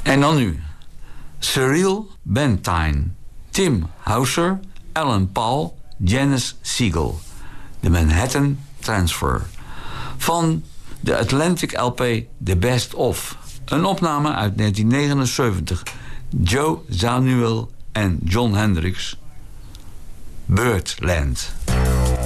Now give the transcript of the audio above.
En dan nu. Cyril Bentine, Tim Hauser, Alan Paul, Janice Siegel. De Manhattan Transfer. Van de Atlantic LP The Best Of. Een opname uit 1979. Joe Zawinul en John Hendricks. Birdland.